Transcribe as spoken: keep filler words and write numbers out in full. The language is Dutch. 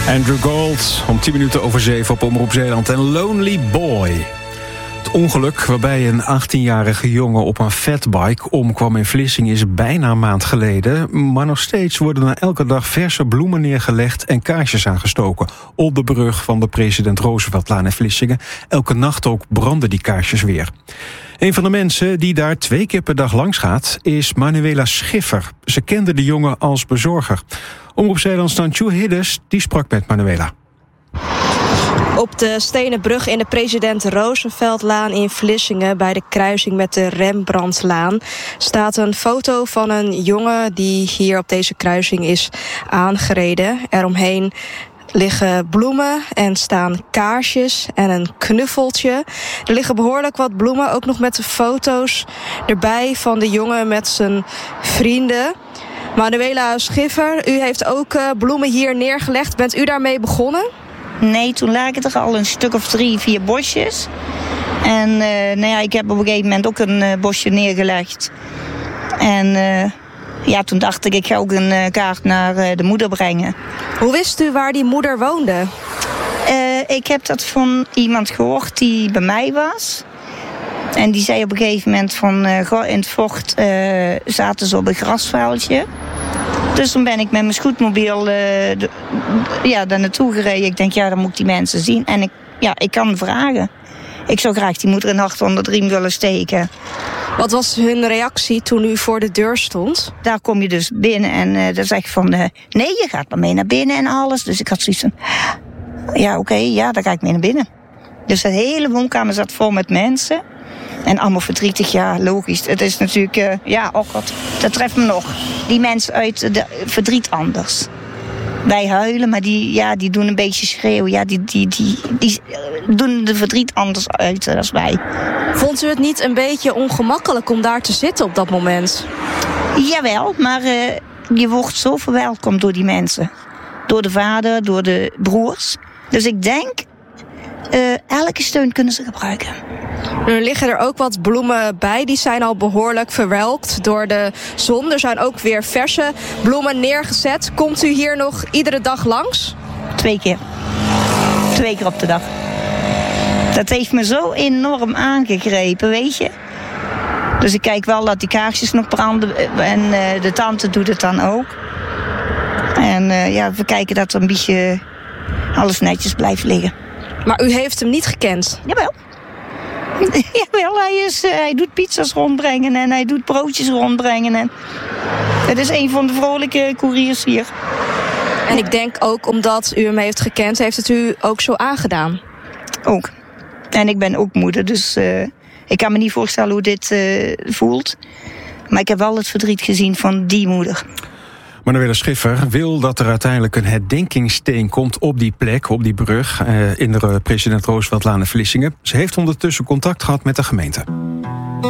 Andrew Gold, om tien minuten over zeven op Omroep Zeeland en Lonely Boy. Het ongeluk waarbij een achttienjarige jongen op een fatbike omkwam in Vlissingen is bijna een maand geleden. Maar nog steeds worden er elke dag verse bloemen neergelegd en kaarsjes aangestoken op de brug van de President Rooseveltlaan in Vlissingen. Elke nacht ook branden die kaarsjes weer. Een van de mensen die daar twee keer per dag langs gaat is Manuela Schiffer. Ze kende de jongen als bezorger. Omroep Zeeland Tjoe Hiddes, die sprak met Manuela. Op de stenen brug in de President Rooseveltlaan in Vlissingen, bij de kruising met de Rembrandtlaan, staat een foto van een jongen die hier op deze kruising is aangereden. Eromheen liggen bloemen en staan kaarsjes en een knuffeltje. Er liggen behoorlijk wat bloemen, ook nog met de foto's erbij van de jongen met zijn vrienden. Manuela Schiffer, u heeft ook uh, bloemen hier neergelegd. Bent u daarmee begonnen? Nee, toen lagen er al een stuk of drie, vier bosjes. En uh, nou ja, ik heb op een gegeven moment ook een uh, bosje neergelegd. En uh, ja, toen dacht ik, ik ga ook een uh, kaart naar uh, de moeder brengen. Hoe wist u waar die moeder woonde? Uh, ik heb dat van iemand gehoord die bij mij was. En die zei op een gegeven moment van, uh, in het vocht uh, zaten ze op een grasveldje. Dus toen ben ik met mijn scootmobiel uh, de, ja, daar naartoe gereden. Ik denk, ja, dan moet ik die mensen zien. En ik, ja, ik kan vragen. Ik zou graag die moeder een hart onder de riem willen steken. Wat was hun reactie toen u voor de deur stond? Daar kom je dus binnen en uh, dan zeg ik van, uh, nee, je gaat maar mee naar binnen en alles. Dus ik had zoiets van, ja, oké, okay, ja, daar ga ik mee naar binnen. Dus de hele woonkamer zat vol met mensen. En allemaal verdrietig, ja, logisch. Het is natuurlijk, uh, ja, ook wat. Dat treft me nog. Die mensen uit de verdriet anders. Wij huilen, maar die, ja, die doen een beetje schreeuwen. Ja, die, die, die, die doen de verdriet anders uit dan wij. Vond u het niet een beetje ongemakkelijk om daar te zitten op dat moment? Jawel, maar uh, je wordt zo verwelkomd door die mensen. Door de vader, door de broers. Dus ik denk, uh, elke steun kunnen ze gebruiken. Er liggen er ook wat bloemen bij. Die zijn al behoorlijk verwelkt door de zon. Er zijn ook weer verse bloemen neergezet. Komt u hier nog iedere dag langs? Twee keer. Twee keer op de dag. Dat heeft me zo enorm aangegrepen, weet je. Dus ik kijk wel dat die kaarsjes nog branden. En uh, de tante doet het dan ook. En uh, ja, we kijken dat er een beetje alles netjes blijft liggen. Maar u heeft hem niet gekend? Jawel. Jawel, hij, is, uh, hij doet pizza's rondbrengen en hij doet broodjes rondbrengen. En het is een van de vrolijke couriers hier. En ik denk ook omdat u hem heeft gekend, heeft het u ook zo aangedaan? Ook. En ik ben ook moeder, dus uh, ik kan me niet voorstellen hoe dit uh, voelt. Maar ik heb wel het verdriet gezien van die moeder. Manuela Schiffer wil dat er uiteindelijk een herdenkingssteen komt op die plek, op die brug, eh, in de President Rooseveltlaan in Vlissingen. Ze heeft ondertussen contact gehad met de gemeente.